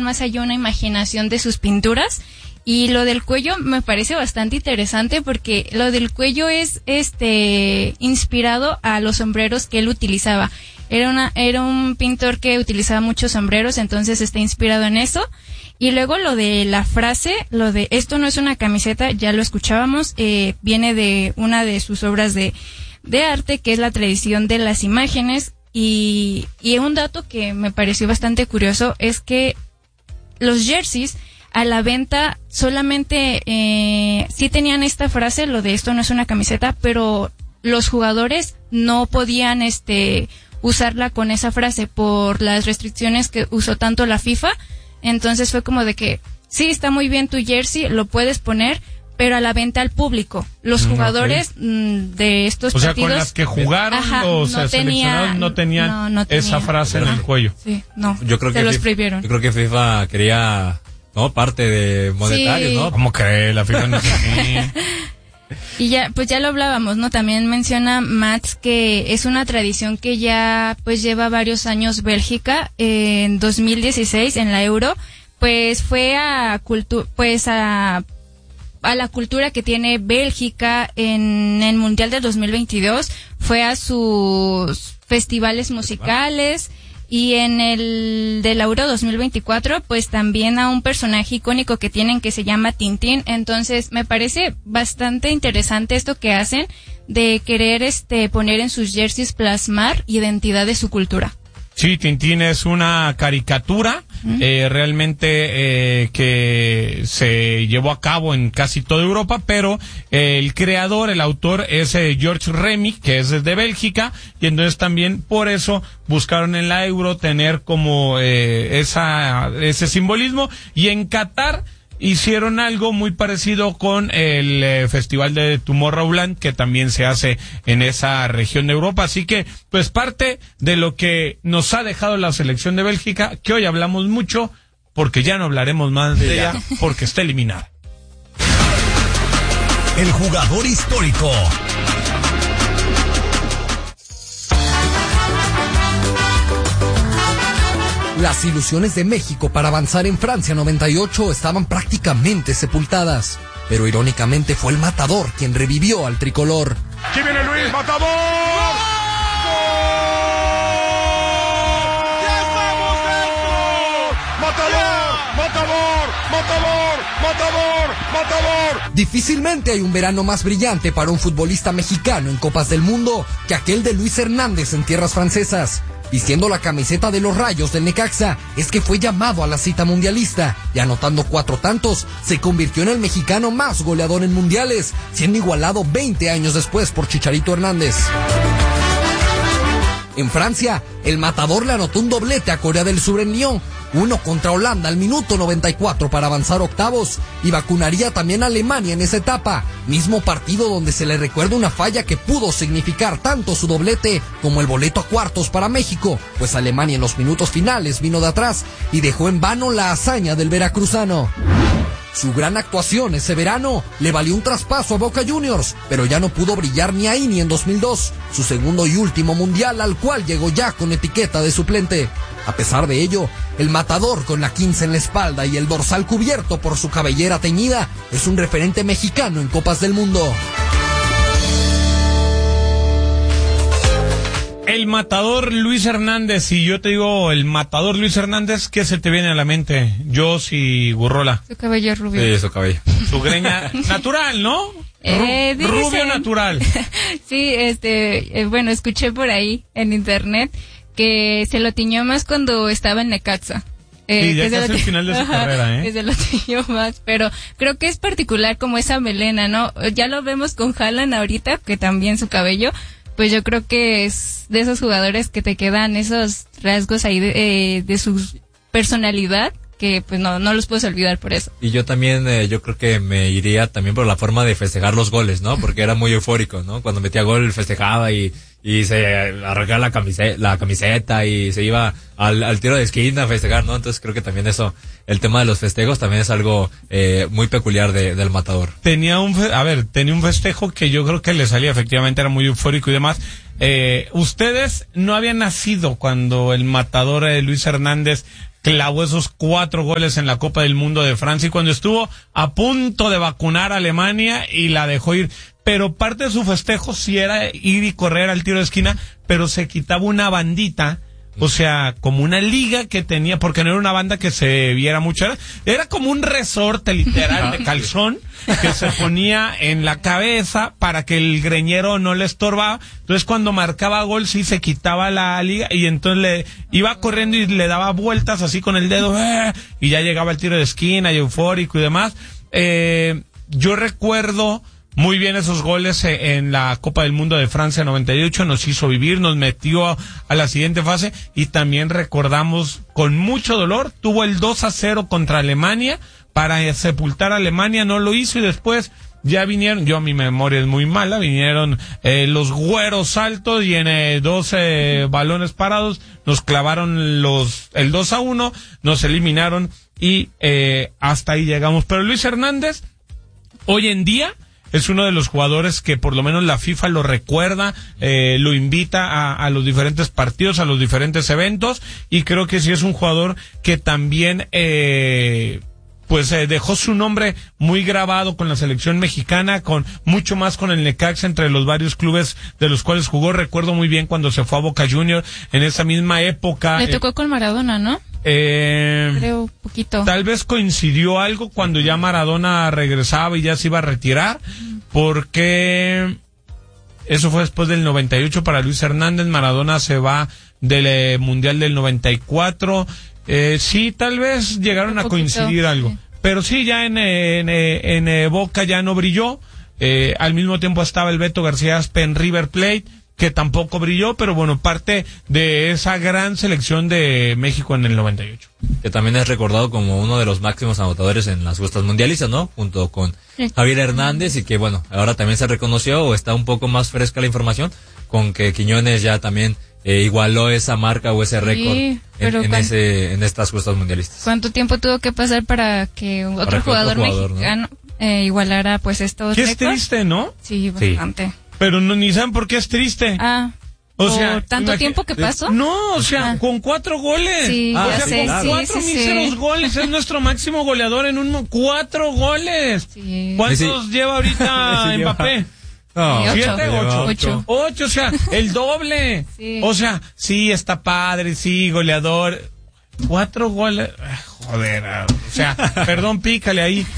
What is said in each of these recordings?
más allá una imaginación de sus pinturas. Y lo del cuello me parece bastante interesante porque lo del cuello es inspirado a los sombreros que él utilizaba. Era un pintor que utilizaba muchos sombreros, entonces está inspirado en eso. Y luego lo de la frase, lo de esto no es una camiseta, ya lo escuchábamos, viene de una de sus obras de arte, que es La tradición de las imágenes. Y un dato que me pareció bastante curioso es que los jerseys a la venta solamente sí tenían esta frase, lo de esto no es una camiseta, pero los jugadores no podían usarla con esa frase por las restricciones que usó tanto la FIFA. Entonces fue como de que sí, está muy bien tu jersey, lo puedes poner, pero a la venta al público. Los jugadores de estos partidos, con las que jugaron los seleccionados no tenían esa frase en el cuello. Sí, no, yo creo se que los prohibieron. Yo creo que FIFA quería, ¿no? Parte de monetario, sí. ¿No? ¿Cómo cree? La FIFA no es así. Y ya, pues ya lo hablábamos, ¿no? También menciona Mats que es una tradición que ya pues lleva varios años Bélgica. En 2016 en la Euro, pues fue a la cultura que tiene Bélgica en el Mundial del 2022, fue a sus festivales musicales. Y en el del Euro 2024, pues también a un personaje icónico que tienen que se llama Tintín. Entonces, me parece bastante interesante esto que hacen de querer poner en sus jerseys, plasmar identidad de su cultura. Sí, Tintín es una caricatura realmente que se llevó a cabo en casi toda Europa, pero el creador, el autor es Georges Remy, que es de Bélgica, y entonces también por eso buscaron en la Euro tener como ese simbolismo, y en Qatar hicieron algo muy parecido con el festival de Tomorrowland, que también se hace en esa región de Europa. Así que, pues, parte de lo que nos ha dejado la selección de Bélgica, que hoy hablamos mucho, porque ya no hablaremos más de ella, porque está eliminada. El jugador histórico. Las ilusiones de México para avanzar en Francia 98 estaban prácticamente sepultadas, pero irónicamente fue el Matador quien revivió al tricolor. ¡Aquí viene Luis Matador! ¡Gol! ¡Ya estamos dentro! ¡Matador! ¡Matador! ¡Matador! ¡Matador! ¡Matador! Difícilmente hay un verano más brillante para un futbolista mexicano en Copas del Mundo que aquel de Luis Hernández en tierras francesas. Vistiendo la camiseta de los Rayos del Necaxa, es que fue llamado a la cita mundialista y anotando 4 tantos, se convirtió en el mexicano más goleador en mundiales, siendo igualado 20 años después por Chicharito Hernández. En Francia, el Matador le anotó un doblete a Corea del Sur en Lyon, 1 contra Holanda al minuto 94 para avanzar octavos, y vacunaría también a Alemania en esa etapa, mismo partido donde se le recuerda una falla que pudo significar tanto su doblete como el boleto a cuartos para México, pues Alemania en los minutos finales vino de atrás y dejó en vano la hazaña del veracruzano. Su gran actuación ese verano le valió un traspaso a Boca Juniors, pero ya no pudo brillar ni ahí ni en 2002, su segundo y último mundial al cual llegó ya con etiqueta de suplente. A pesar de ello, el Matador con la 15 en la espalda y el dorsal cubierto por su cabellera teñida es un referente mexicano en Copas del Mundo. El Matador Luis Hernández, y yo te digo el Matador Luis Hernández, ¿qué se te viene a la mente? Yo sí, Gurrola. Su cabello rubio. Sí, su cabello. Su greña natural, ¿no? Rubio natural. Sí, bueno, escuché por ahí en internet que se lo tiñó más cuando estaba en Necaxa. Sí, ya casi el final de su carrera, que se lo tiñó más, pero creo que es particular como esa melena, ¿no? Ya lo vemos con Haaland ahorita, que también su cabello, pues yo creo que es de esos jugadores que te quedan esos rasgos ahí de su personalidad, que pues no los puedes olvidar por eso. Y yo también, yo creo que me iría también por la forma de festejar los goles, ¿no? Porque era muy eufórico, ¿no? Cuando metía gol festejaba y se arrancaba la camiseta y se iba al tiro de esquina a festejar, ¿no? Entonces creo que también eso, el tema de los festejos también es algo muy peculiar del Matador. Tenía un festejo que yo creo que le salía, efectivamente era muy eufórico y demás. Ustedes no habían nacido cuando el Matador Luis Hernández clavó esos 4 goles en la Copa del Mundo de Francia y cuando estuvo a punto de vacunar a Alemania y la dejó ir. Pero parte de su festejo sí era ir y correr al tiro de esquina, pero se quitaba una bandita, o sea, como una liga que tenía, porque no era una banda que se viera mucho, era como un resorte literal de calzón que se ponía en la cabeza para que el greñero no le estorbaba. Entonces cuando marcaba gol sí se quitaba la liga y entonces le iba corriendo y le daba vueltas así con el dedo, y ya llegaba el tiro de esquina y eufórico y demás. Yo recuerdo muy bien esos goles en la Copa del Mundo de Francia 98, nos hizo vivir, nos metió a la siguiente fase y también recordamos con mucho dolor, tuvo el 2-0 contra Alemania para sepultar a Alemania, no lo hizo y después ya vinieron, mi memoria es muy mala, vinieron los güeros altos y en 12 balones parados nos clavaron el 2-1, nos eliminaron y hasta ahí llegamos. Pero Luis Hernández, hoy en día, es uno de los jugadores que por lo menos la FIFA lo recuerda, lo invita a los diferentes partidos, a los diferentes eventos, y creo que sí es un jugador que también dejó su nombre muy grabado con la selección mexicana, con mucho más con el Necaxa, entre los varios clubes de los cuales jugó. Recuerdo muy bien cuando se fue a Boca Juniors en esa misma época. Le tocó con Maradona, ¿no? Creo poquito. Tal vez coincidió algo cuando ya Maradona regresaba y ya se iba a retirar, porque eso fue después del 98 para Luis Hernández. Maradona se va del Mundial del 94. Sí, tal vez llegaron a coincidir algo. Sí. Pero sí, ya en Boca ya no brilló. Al mismo tiempo estaba el Beto García Aspe en River Plate, que tampoco brilló, pero bueno, parte de esa gran selección de México en el 98. Que también es recordado como uno de los máximos anotadores en las justas mundialistas, ¿no? Junto con Javier Hernández, y que bueno, ahora también se reconoció, o está un poco más fresca la información, con que Quiñones ya también igualó esa marca o ese récord en estas justas mundialistas. ¿Cuánto tiempo tuvo que pasar para que otro jugador mexicano, ¿no? Igualara pues estos récords? Qué triste, ¿no? Sí, bastante. Sí. Pero no, ni saben por qué es triste. O sea, ¿tanto tiempo que pasó? No, o sea, con 4 goles. Sí, o sea, con 4 míseros goles. Es nuestro máximo goleador en 4 goles. Sí. ¿Cuántos lleva ahorita Mbappé? No, 7, 8. 8, o sea, el doble. Sí. O sea, sí, está padre, sí, goleador. 4 goles. Joder, o sea, perdón, pícale ahí.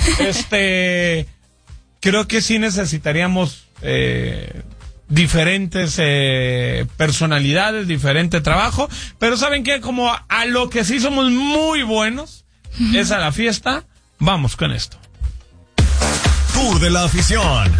Creo que sí necesitaríamos diferentes personalidades, diferente trabajo, pero ¿saben qué? Como a lo que sí somos muy buenos es a la fiesta, vamos con esto. Tour de la afición.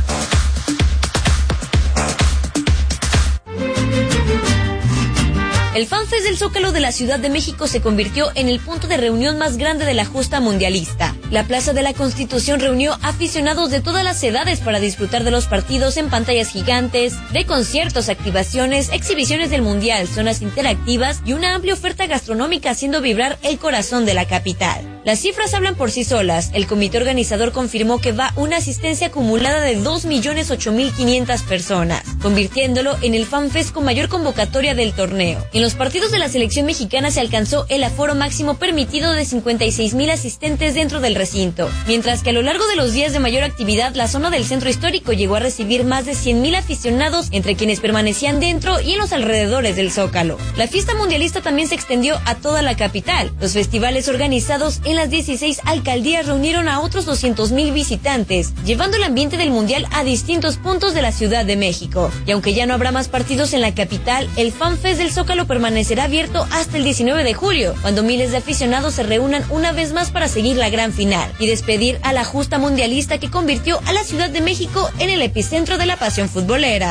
El FanFest del Zócalo de la Ciudad de México se convirtió en el punto de reunión más grande de la justa mundialista. La Plaza de la Constitución reunió aficionados de todas las edades para disfrutar de los partidos en pantallas gigantes, de conciertos, activaciones, exhibiciones del Mundial, zonas interactivas y una amplia oferta gastronómica haciendo vibrar el corazón de la capital. Las cifras hablan por sí solas. El comité organizador confirmó que va una asistencia acumulada de 2.008.500 personas, convirtiéndolo en el FanFest con mayor convocatoria del torneo. En los partidos de la selección mexicana se alcanzó el aforo máximo permitido de 56.000 asistentes dentro del recinto, mientras que a lo largo de los días de mayor actividad, la zona del centro histórico llegó a recibir más de 100.000 aficionados, entre quienes permanecían dentro y en los alrededores del Zócalo. La fiesta mundialista también se extendió a toda la capital. Los festivales organizados en las 16 alcaldías reunieron a otros 200.000 visitantes, llevando el ambiente del Mundial a distintos puntos de la Ciudad de México. Y aunque ya no habrá más partidos en la capital, el FanFest del Zócalo permanecerá abierto hasta el 19 de julio, cuando miles de aficionados se reúnan una vez más para seguir la gran final y despedir a la justa mundialista que convirtió a la Ciudad de México en el epicentro de la pasión futbolera.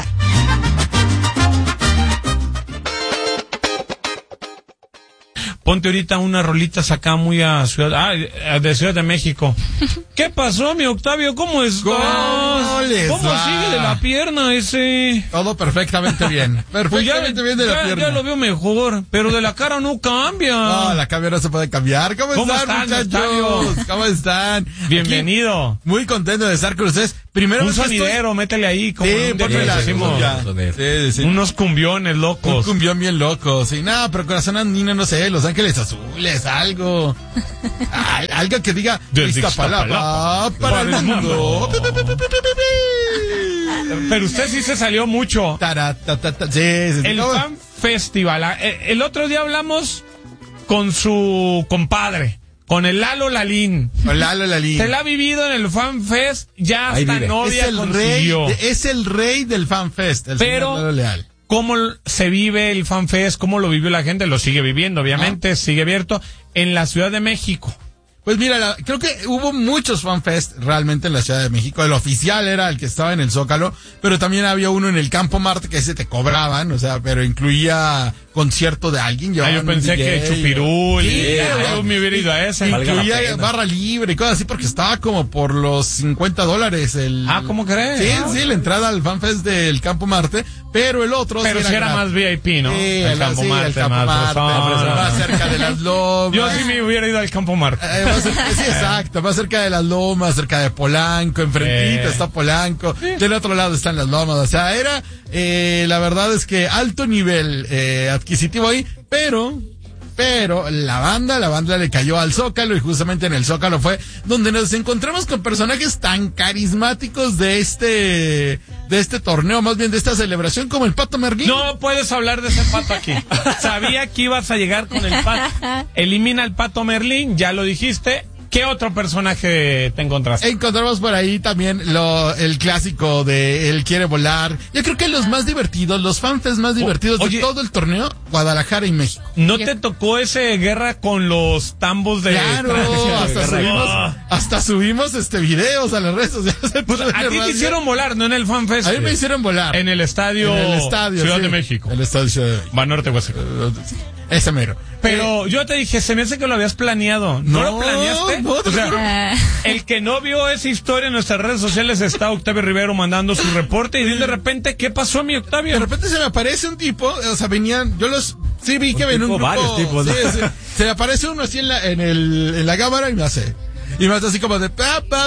Ponte ahorita unas rolitas acá muy de Ciudad de México. ¿Qué pasó, mi Octavio? ¿Cómo estás? ¿Cómo sigue de la pierna ese? Todo perfectamente bien. Perfectamente bien de la pierna. Ya lo veo mejor, pero de la cara no cambia. No, la cara no se puede cambiar. ¿Cómo están, muchachos? Octavio? ¿Cómo están? Bienvenido. Aquí, muy contento de estar con ustedes. Primero un sonidero, métele ahí. Como sí, unos cumbiones locos. Un cumbión bien loco. Sí, nada, pero Corazón Andino, no sé, Los Ángeles ángeles azules, algo. Algo que diga Desde Iztapalapa para el mundo. Pero usted sí se salió mucho. Sí, El Fan Festival. El otro día hablamos con su compadre, con el Lalo Lalín. Se la ha vivido en el Fan Fest, ya hasta novia consiguió. Es el rey del Fan Fest, el señor Lalo Leal. ¿Cómo se vive el Fan Fest? ¿Cómo lo vivió la gente? Lo sigue viviendo, obviamente, sigue abierto en la Ciudad de México. Pues mira, creo que hubo muchos FanFest realmente en la Ciudad de México. El oficial era el que estaba en el Zócalo, pero también había uno en el Campo Marte que ese te cobraban, o sea, pero incluía concierto de alguien. Yo pensé que Chupirul, yo me hubiera ido a ese. Incluía barra libre y cosas así porque estaba como por los $50 ¿cómo crees? Sí, la entrada al FanFest del Campo Marte, pero el otro... Pero sí era más VIP, ¿no? Sí, el Campo Marte, más cerca de las lomas. Yo sí me hubiera ido al Campo Marte. Sí, exacto, más cerca de las lomas, cerca de Polanco, enfrentito está Polanco, del otro lado están las lomas, o sea, era, la verdad es que alto nivel adquisitivo ahí, pero la banda le cayó al Zócalo y justamente en el Zócalo fue donde nos encontramos con personajes tan carismáticos de este torneo, más bien de esta celebración, como el Pato Merlín. No puedes hablar de ese Pato aquí. Sabía que ibas a llegar con el Pato. Elimina al Pato Merlín, ya lo dijiste. ¿Qué otro personaje te encontraste? Encontramos por ahí también el clásico de Él Quiere Volar. Yo creo que los más divertidos, los fanfests más divertidos de todo el torneo, Guadalajara y México. ¿No te tocó ese guerra con los tambos de... Claro, hasta subimos videos a las redes sociales. Pues a ti te hicieron volar, no en el fanfest. A mí me hicieron volar. En el estadio Ciudad de México. El estadio Ciudad de México. Banorte, Hueseco. Ese mero. Pero yo te dije, se me hace que lo habías planeado. ¿No lo planeaste? No, o sea, el que no vio esa historia en nuestras redes sociales está Octavio Rivero mandando su reporte y de repente, ¿qué pasó, mi Octavio? De repente se me aparece un tipo, o sea, venían, sí vi que ven un grupo. Varios tipos, ¿no? Sí, se me aparece uno así en la cámara y me hace así como de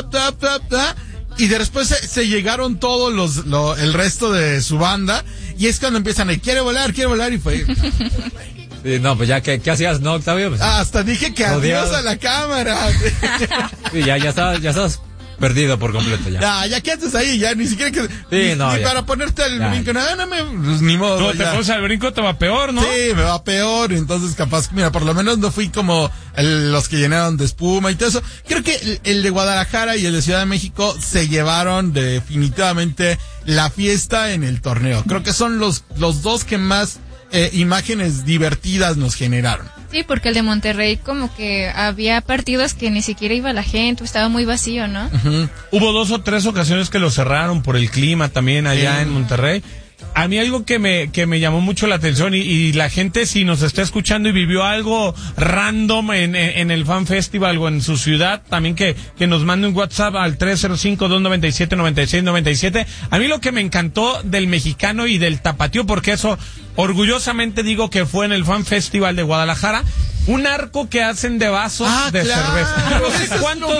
y después se llegaron todos el resto de su banda y es cuando empiezan a quiere volar y fue... Sí, no, pues ya, ¿qué hacías, no, Octavio? Pues, hasta dije que adiós a la cámara. Sí, ya estás perdido por completo ya. Ya ¿qué haces ahí? Ya ni siquiera que... Sí, ni para ponerte el brinco, pues, ni modo. No, te pones al brinco, te va peor, ¿no? Sí, me va peor, entonces capaz, mira, por lo menos no fui como los que llenaron de espuma y todo eso. Creo que el de Guadalajara y el de Ciudad de México se llevaron definitivamente la fiesta en el torneo. Creo que son los dos que más... imágenes divertidas nos generaron. Sí, porque el de Monterrey como que había partidos que ni siquiera iba la gente, estaba muy vacío, ¿no? Uh-huh. Hubo 2 o 3 ocasiones que lo cerraron por el clima también allá en Monterrey. A mí algo que me llamó mucho la atención y la gente, si nos está escuchando y vivió algo random en el Fan Festival o en su ciudad, también que nos mande un WhatsApp al 305-297-9697. A mí lo que me encantó del mexicano y del tapatío, porque eso orgullosamente digo que fue en el Fan Festival de Guadalajara, un arco que hacen de vasos de cerveza. No sé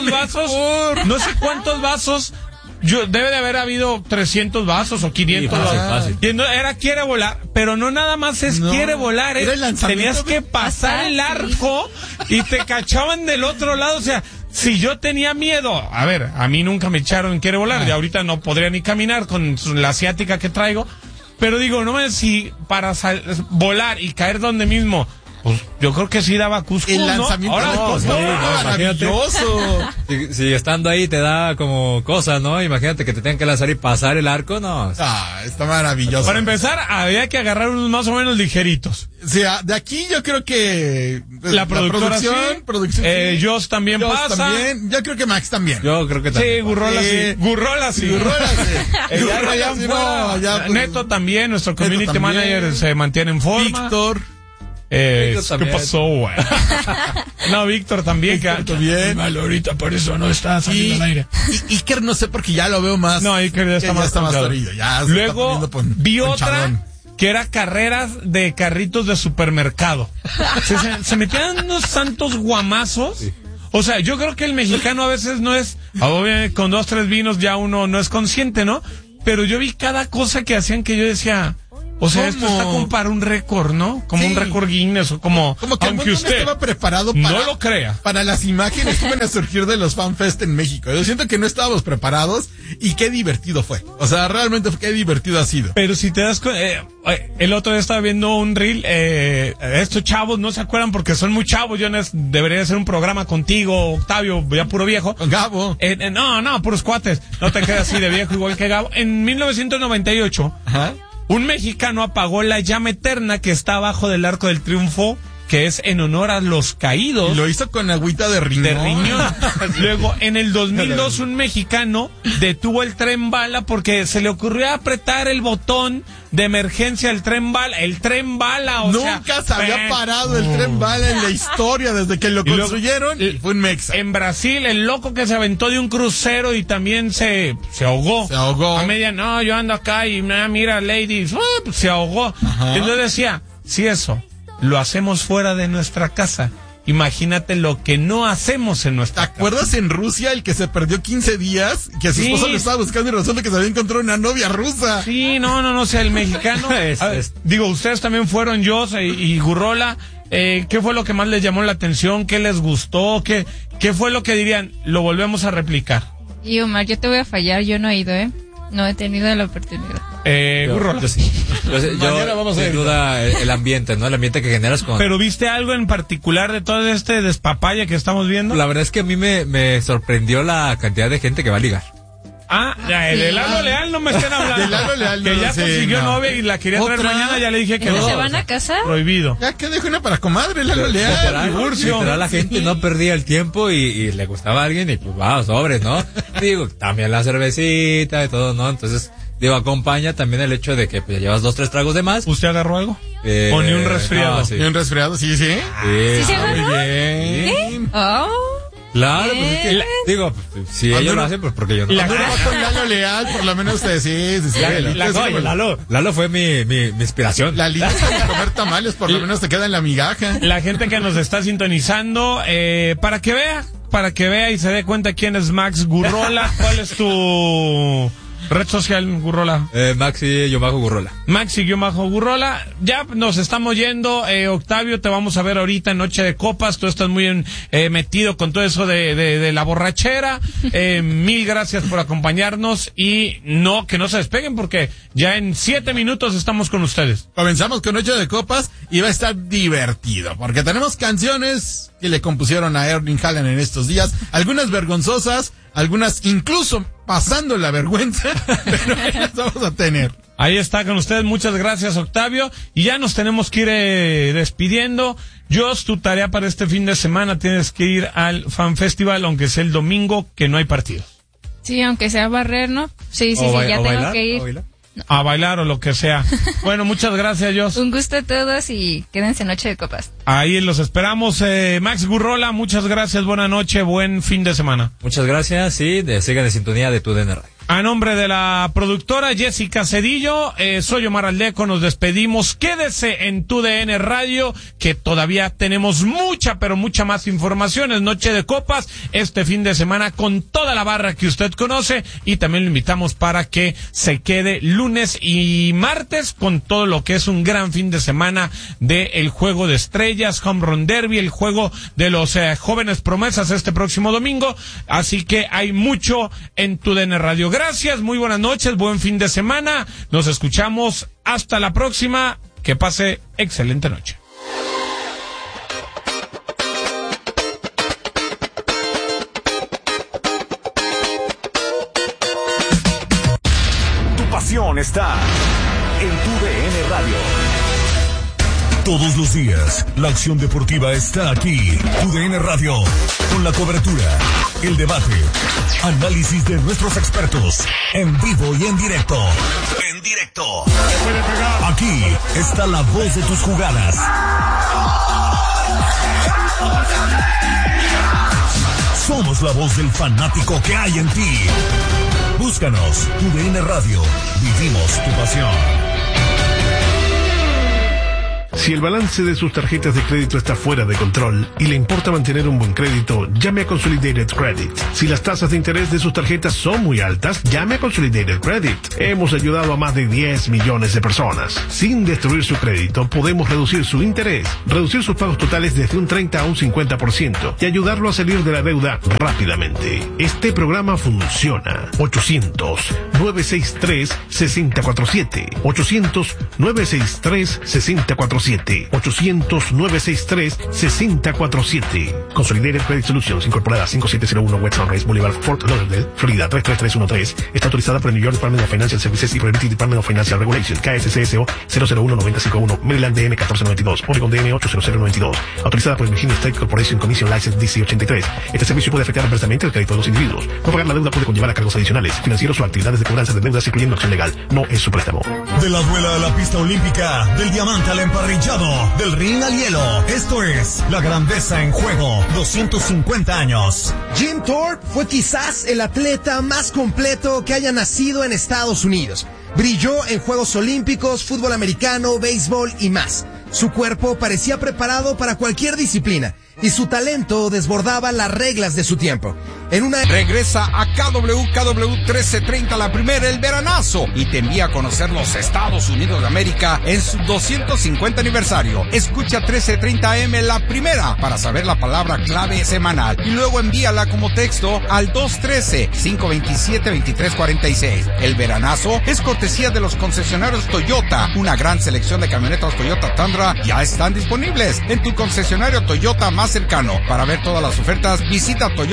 cuántos vasos. Debe de haber habido 300 vasos o 500 vasos. Y era quiere volar, pero no nada más quiere volar, tenías que pasar el arco y te cachaban del otro lado, o sea, si yo tenía miedo, a ver, a mí nunca me echaron quiere volar, y ahorita no podría ni caminar con la asiática que traigo, pero digo, no me si para volar y caer donde mismo. Pues yo creo que sí daba Cusco, el lanzamiento de Cusco, maravilloso. Si estando ahí te da como cosa, ¿no? Imagínate que te tengan que lanzar y pasar el arco, no. Está maravilloso. Para empezar, había que agarrar unos más o menos ligeritos. Sí, de aquí yo creo que la producción, Joss también pasa. También. Yo creo que Max también. Yo creo que también. Sí, Gurrola sí. Neto también, nuestro community manager se mantiene en forma. Víctor. ¿Qué pasó, güey? No, Víctor también. También. Malo ahorita, por eso no está saliendo al aire. Y Iker no sé porque ya lo veo más. No, Iker ya está más torrido. Luego vi otra que era carreras de carritos de supermercado. Se metían unos santos guamazos. Sí. O sea, yo creo que el mexicano a veces no es, obviamente con 2, 3 vinos ya uno no es consciente, ¿no? Pero yo vi cada cosa que hacían que yo decía, O sea, esto está como para un récord, ¿no? Como un récord Guinness o como que aunque usted no estaba preparado para, no lo crea. Para las imágenes que iban a surgir de los FanFest en México. Yo siento que no estábamos preparados y qué divertido fue. O sea, realmente qué divertido ha sido. Pero si te das cuenta, el otro día estaba viendo un reel, estos chavos no se acuerdan porque son muy chavos. Yo debería hacer un programa contigo, Octavio, ya puro viejo. Con Gabo. No, puros cuates. No te quedas así de viejo igual que Gabo. En 1998, Ajá. Un mexicano apagó la llama eterna que está abajo del Arco del Triunfo, que es en honor a los caídos. Y lo hizo con agüita de riñón. De riñón. Luego, en el 2002, un mexicano detuvo el tren bala porque se le ocurrió apretar el botón de emergencia del tren bala. El tren bala, Nunca se había parado el tren bala en la historia desde que lo construyeron. Y fue un mexa. En Brasil, el loco que se aventó de un crucero y también se ahogó. Se ahogó. A media, no, yo ando acá y mira, ladies, se ahogó. Ajá. Entonces decía, si eso lo hacemos fuera de nuestra casa, imagínate lo que no hacemos en nuestra casa. ¿Te acuerdas en Rusia el que se perdió 15 días? Que a su esposa le estaba buscando y resulta que se había encontrado una novia rusa. Sí, no, o sea, el mexicano. Digo, ustedes también fueron, Jos y Gurrola. ¿Qué fue lo que más les llamó la atención? ¿Qué les gustó? ¿Qué fue lo que dirían? Lo volvemos a replicar. Y Omar, yo te voy a fallar, yo no he ido, No he tenido la oportunidad. Gurrola. Yo sin duda, el ambiente, ¿no? El ambiente que generas con... ¿Pero viste algo en particular de todo este despapalle que estamos viendo? La verdad es que a mí me sorprendió la cantidad de gente que va a ligar. De Lalo Leal no me estén hablando. De Lalo Leal que no ya sé, consiguió no. novia y la quería traer mañana, ya le dije que no. ¿Se van a casar? Prohibido. Ya que dejo una para comadre, Lalo Leal. Literal, la gente no perdía el tiempo y le gustaba a alguien y pues sobres, ¿no? Digo, también la cervecita y todo, ¿no? Entonces, acompaña también el hecho de que pues, llevas 2-3 tragos de más. ¿Usted agarró algo? ¿O ni un resfriado? No, sí. ¿Y un resfriado? Sí. ¿Sí se agarró? Muy bien. Claro, pues es que, si ellos lo hacen, pues porque yo no. Cuando uno va con Lalo Leal, por lo menos usted sí. Lalo fue mi inspiración. La línea de comer tamales, por lo menos te queda en la migaja. La gente que nos está sintonizando, para que vea y se dé cuenta quién es Max Gurrola. ¿Cuál es tu red social, Gurrola? Maxi-Gurrola. Maxi-Gurrola. Ya nos estamos yendo. Octavio, te vamos a ver ahorita en Noche de Copas. Tú estás muy metido con todo eso de la borrachera. Mil gracias por acompañarnos y que no se despeguen porque ya en 7 minutos estamos con ustedes. Comenzamos con Noche de Copas y va a estar divertido porque tenemos canciones que le compusieron a Erling Haaland en estos días. Algunas vergonzosas, algunas incluso pasando la vergüenza, pero ahí las vamos a tener. Ahí está con ustedes, muchas gracias Octavio, y ya nos tenemos que ir despidiendo. Jos, tu tarea para este fin de semana, tienes que ir al Fan Festival, aunque sea el domingo, que no hay partidos. Sí, aunque sea barrer, ¿no? Sí, ya tengo bailar, que ir. A bailar o lo que sea. Bueno, muchas gracias, Jos. Un gusto a todos y quédense Noche de Copas. Ahí los esperamos. Max Gurrola, muchas gracias, buena noche, buen fin de semana. Muchas gracias, sigan en sintonía de TUDN Radio. A nombre de la productora Jessica Cedillo, soy Omar Aldeco, nos despedimos. Quédese en TUDN Radio, que todavía tenemos mucha, pero mucha más información. Es Noche de Copas, este fin de semana con toda la barra que usted conoce, y también lo invitamos para que se quede lunes y martes con todo lo que es un gran fin de semana de el Juego de Estrellas, Home Run Derby, el juego de los jóvenes promesas este próximo domingo. Así que hay mucho en TUDN Radio. Gracias, muy buenas noches, buen fin de semana. Nos escuchamos hasta la próxima. Que pase excelente noche. Tu pasión está en TUDN Radio. Todos los días, la acción deportiva está aquí. TUDN Radio, con la cobertura, el debate, análisis de nuestros expertos, en vivo y en directo. En directo. Aquí está la voz de tus jugadas. Somos la voz del fanático que hay en ti. Búscanos, TUDN Radio. Vivimos tu pasión. Si el balance de sus tarjetas de crédito está fuera de control y le importa mantener un buen crédito, llame a Consolidated Credit. Si las tasas de interés de sus tarjetas son muy altas, llame a Consolidated Credit. Hemos ayudado a más de 10 millones de personas. Sin destruir su crédito, podemos reducir su interés, reducir sus pagos totales desde un 30 a un 50% y ayudarlo a salir de la deuda rápidamente. Este programa funciona. 800-963-6047. 800-963-6047. 800-963-6047. Consolidated Credit Solutions, incorporada 5701 West Sunrise Boulevard, Fort Lauderdale, Florida 33313. Está autorizada por el New York Department of Financial Services y Prohibited Department of Financial Regulation, KSCSO 001951, Maryland DM 1492, Oregon DM 80092. Autorizada por el Virginia State Corporation Commission License DC 83. Este servicio puede afectar adversamente el crédito de los individuos. No pagar la deuda puede conllevar a cargos adicionales, financieros o actividades de cobranza de deudas, incluyendo acción legal. No es su préstamo. De la duela a la pista olímpica, del diamante al emparrillado, del ring al hielo. Esto es La Grandeza en Juego, 250 años. Jim Thorpe fue quizás el atleta más completo que haya nacido en Estados Unidos. Brilló en Juegos Olímpicos, fútbol americano, béisbol y más. Su cuerpo parecía preparado para cualquier disciplina y su talento desbordaba las reglas de su tiempo. Regresa a KW 1330 la primera, el veranazo, y te envía a conocer los Estados Unidos de América en su 250 aniversario. Escucha 1330 AM la primera para saber la palabra clave semanal y luego envíala como texto al 213-527-2346. El veranazo es cortesía de los concesionarios Toyota. Una gran selección de camionetas Toyota Tundra ya están disponibles en tu concesionario Toyota más cercano. Para ver todas las ofertas, visita Toyota